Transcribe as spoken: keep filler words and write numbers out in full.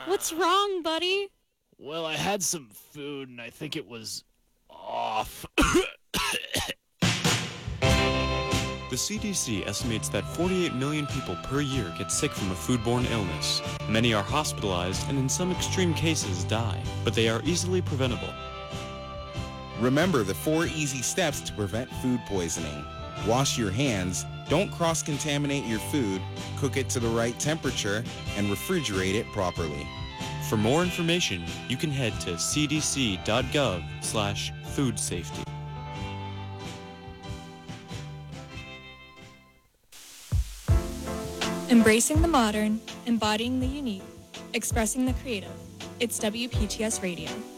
What's wrong, buddy? Well, I had some food and I think it was off. The C D C estimates that forty-eight million people per year get sick from a foodborne illness. Many are hospitalized and in some extreme cases die, but they are easily preventable. Remember the four easy steps to prevent food poisoning. Wash your hands, don't cross-contaminate your food, cook it to the right temperature, and refrigerate it properly. For more information, you can head to cdc.gov slash food safety. Embracing the modern, embodying the unique, expressing the creative. It's W P T S Radio.